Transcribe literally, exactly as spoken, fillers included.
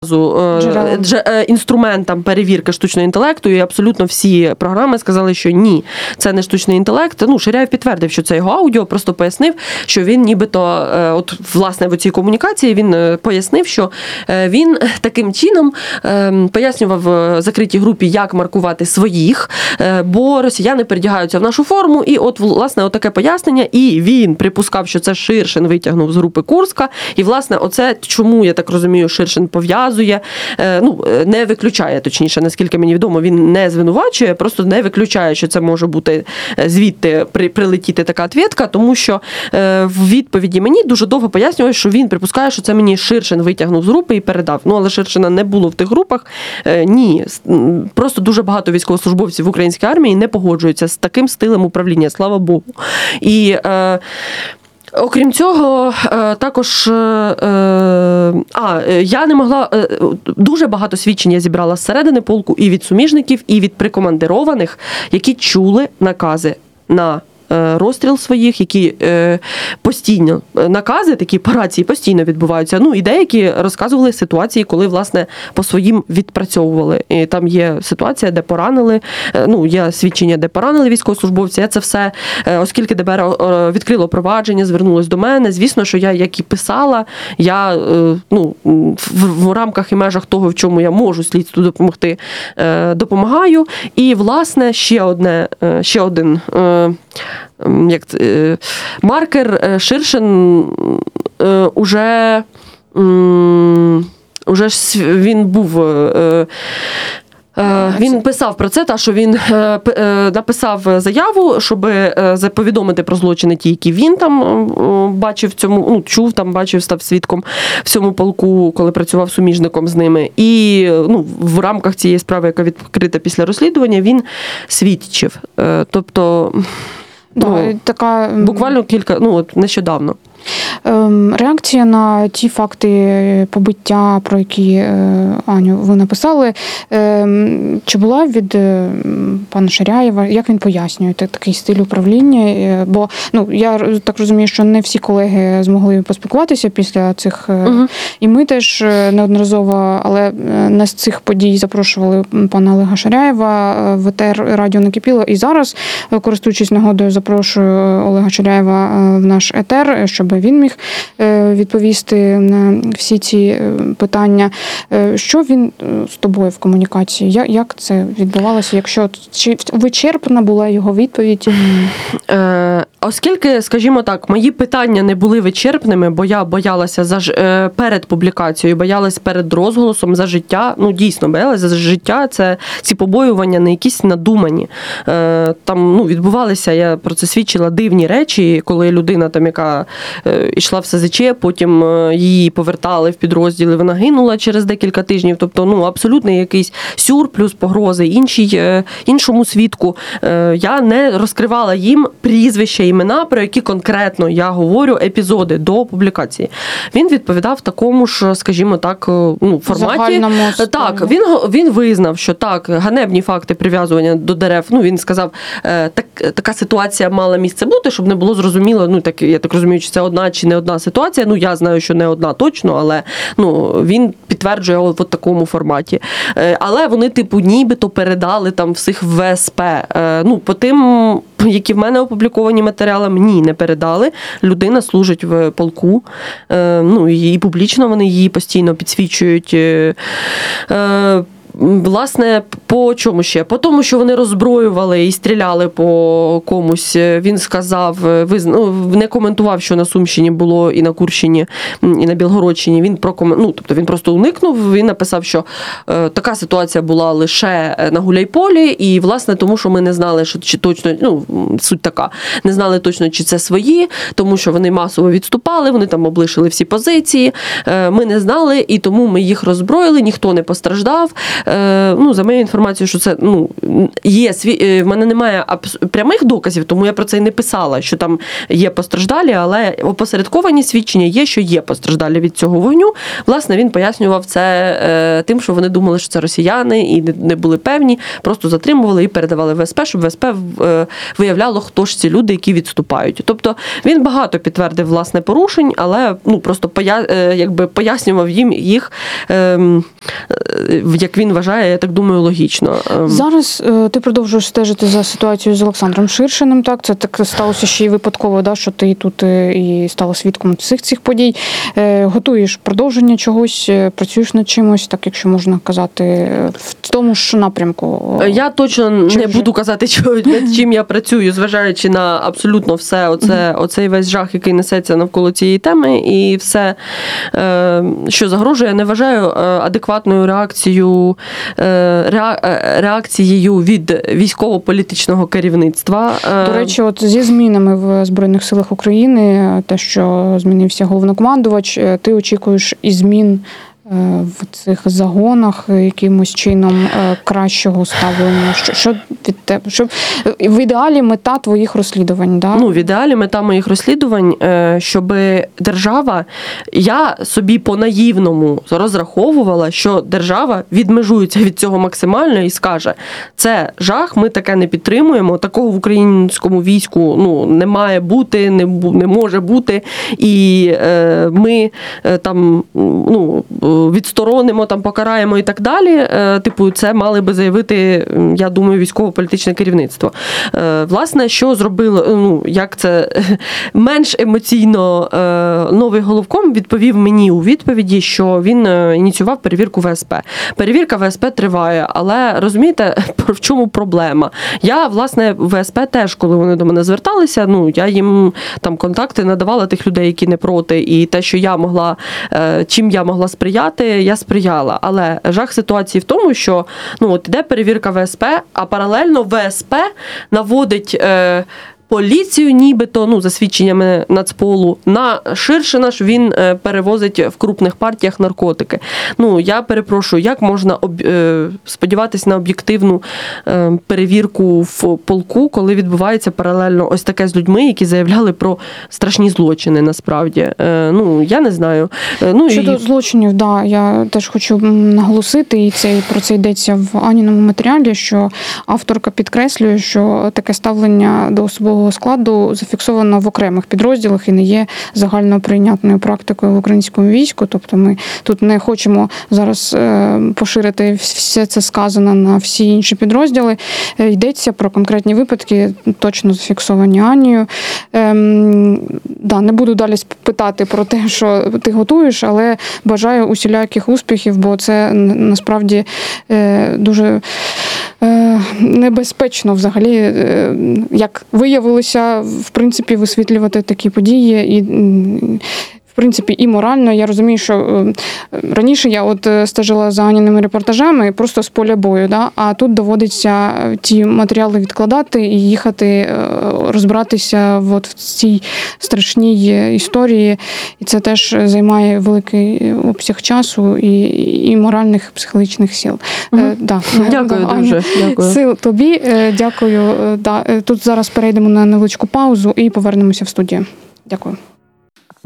Джерелом. Інструментам перевірки штучного інтелекту, і абсолютно всі програми сказали, що ні, це не штучний інтелект. Ну, Ширяєв підтвердив, що це його аудіо, просто пояснив, що він нібито, от власне в цій комунікації він пояснив, що він таким чином пояснював закритій групі, як маркувати своїх, бо росіяни передягаються в нашу форму, і от, власне, отаке пояснення, і він припускав, що це Ширшин витягнув з групи Курська, і, власне, оце, чому, я так розумію, Ширшин пов'язує, ну, не виключає, точніше, наскільки мені відомо, він не звинувачує, просто не виключає, що це може бути звідти при, прилетіти така ответка, тому що в відповіді мені дуже довго пояснював, що він припускає, що це мені Ширшин витягнув з групи і передав. Ну, але Ширшина не було в тих групах. Ні, просто дуже багато військовослужбовців в українській армії не погоджуються з таким стилем управління, слава Богу. І окрім цього, також, а, я не могла, дуже багато свідчень я зібрала зсередини полку і від суміжників, і від прикомандированих, які чули накази на розстріл своїх, які е, постійно, накази такі по рації постійно відбуваються. Ну, і деякі розказували ситуації, коли, власне, по своїм відпрацьовували. І там є ситуація, де поранили, ну, є свідчення, де поранили військовослужбовці. Я це все, оскільки ДБР відкрило провадження, звернулось до мене. Звісно, що я, як і писала, я, ну, в, в рамках і межах того, в чому я можу слідству допомогти, допомагаю. І, власне, ще одне, ще один як маркер. Ширшин уже, уже він був, він писав про це, та, що він написав заяву, щоб повідомити про злочини ті, які він там бачив в цьому, ну, чув, там бачив, став свідком в цьому полку, коли працював суміжником з ними. І, ну, в рамках цієї справи, яка відкрита після розслідування, він свідчив. Тобто, да, ну, така... буквально кілька, ну, от нещодавно. Реакція на ті факти побиття, про які, Аню, ви написали, чи була від пана Ширяєва, як він пояснює такий стиль управління? Бо, ну, я так розумію, що не всі колеги змогли поспілкуватися після цих, угу. І ми теж неодноразово, але на цих подій запрошували пана Олега Ширяєва в етер «Радіо Накипіло», і зараз, користуючись нагодою, запрошую Олега Ширяєва в наш етер, щоб він міг відповісти на всі ці питання. Що він з тобою в комунікації? Як це відбувалося? Якщо чи вичерпна була його відповідь? Е, оскільки, скажімо так, мої питання не були вичерпними, бо я боялася за перед публікацією, боялась перед розголосом за життя. Ну, дійсно, боялася за життя. Це ці побоювання не якісь надумані. Е, там, ну, відбувалися, я про це свідчила, дивні речі, коли людина там, яка йшла в СЗЧ, потім її повертали в підрозділи, вона гинула через декілька тижнів. Тобто, ну, абсолютно якийсь сюр плюс погрози іншій, іншому свідку. Я не розкривала їм прізвища, імена, про які конкретно я говорю, епізоди до публікації. Він відповідав в такому ж, скажімо так, ну, форматі. Так, він, він визнав, що так, ганебні факти прив'язування до дерев. Ну, він сказав, так, така ситуація мала місце бути, щоб не було зрозуміло, ну, так, я так розумію, чи це одна чи не одна ситуація. Ну, я знаю, що не одна точно, але, ну, він підтверджує в от такому форматі. Але вони, типу, нібито передали там всіх в ВСП. Ну, по тим, які в мене опубліковані матеріалами, ні, не передали. Людина служить в полку. Ну, і публічно вони її постійно підсвічують. Власне, по чому ще? По тому, що вони роззброювали і стріляли по комусь. Він сказав, ну, не коментував, що на Сумщині було і на Курщині, і на Білгородщині. Він проком... ну, тобто він просто уникнув. Він написав, що е, така ситуація була лише на Гуляйполі, і, власне, тому що ми не знали, що чи точно, ну, суть така, не знали точно, чи це свої, тому що вони масово відступали, вони там облишили всі позиції. Е, ми не знали, і тому ми їх роззброїли, ніхто не постраждав. Ну, за моєю інформацією, інформацію, що це, ну, є, сві... в мене немає прямих доказів, тому я про це й не писала, що там є постраждалі, але опосередковані свідчення є, що є постраждалі від цього вогню. Власне, він пояснював це тим, що вони думали, що це росіяни і не були певні, просто затримували і передавали в ВСП, щоб ВСП виявляло, хто ж ці люди, які відступають. Тобто він багато підтвердив, власне, порушень, але, ну, просто поя... якби пояснював їм їх, як він вважає, я так думаю, логічно. Зараз ти продовжуєш стежити за ситуацією з Олександром Ширшиним, так? Це так сталося ще й випадково, да, що ти тут і стала свідком всіх цих подій. Готуєш продовження чогось, працюєш над чимось, так, якщо можна казати, в тому ж напрямку? Я точно Чи не вже? буду казати, над чим я працюю, зважаючи на абсолютно все, оце, оцей весь жах, який несеться навколо цієї теми, і все, що загрожує, я не вважаю адекватною реакцією, реакцією від військово-політичного керівництва. До речі, от зі змінами в Збройних силах України, те, що змінився головнокомандувач, ти очікуєш і змін в цих загонах якимось чином кращого ставлення? Що, що від тебе? Що в ідеалі мета твоїх розслідувань, да? Ну, в ідеалі мета моїх розслідувань, щоб держава, я собі по-наївному розраховувала, що держава відмежується від цього максимально і скаже, це жах, ми таке не підтримуємо, такого в українському війську, ну, не має бути, не, не може бути, і ми там, ну, відсторонимо, там, покараємо і так далі. Типу, це мали би заявити, я думаю, військово-політичне керівництво. Власне, що зробило, ну, як це менш емоційно новий головком відповів мені у відповіді, що він ініціював перевірку ВСП. Перевірка ВСП триває, але розумієте, в чому проблема? Я, власне, ВСП теж, коли вони до мене зверталися, ну, я їм там контакти надавала тих людей, які не проти, і те, що я могла, чим я могла сприяти, я сприяла. Але жах ситуації в тому, що, ну, от іде перевірка ВСП, а паралельно ВСП наводить е, поліцію, нібито, ну, за свідченнями Нацполу, на Ширшина, що він перевозить в крупних партіях наркотики. Ну, я перепрошую, як можна об... сподіватися на об'єктивну перевірку в полку, коли відбувається паралельно ось таке з людьми, які заявляли про страшні злочини, насправді. Ну, я не знаю. Ну, Щодо і... злочинів, да, я теж хочу наголосити, і це, і про це йдеться в Аніному матеріалі, що авторка підкреслює, що таке ставлення до особового складу зафіксовано в окремих підрозділах і не є загально прийнятною практикою в українському війську. Тобто ми тут не хочемо зараз поширити все це сказане на всі інші підрозділи. Йдеться про конкретні випадки, точно зафіксовані Анією. Ем, да, не буду далі питати про те, що ти готуєш, але бажаю усіляких успіхів, бо це насправді дуже небезпечно взагалі, як виявилося, в принципі, висвітлювати такі події і, в принципі, і морально. Я розумію, що раніше я от стежила за Аніними репортажами просто з поля бою, да? А тут доводиться ті матеріали відкладати і їхати розбиратися от в цій страшній історії. І це теж займає великий обсяг часу і, і моральних, і психологічних сил. Угу. Е, да. Дякую да, дуже. Дякую. Сил тобі. Дякую. Да. Тут зараз перейдемо на невеличку паузу і повернемося в студію. Дякую.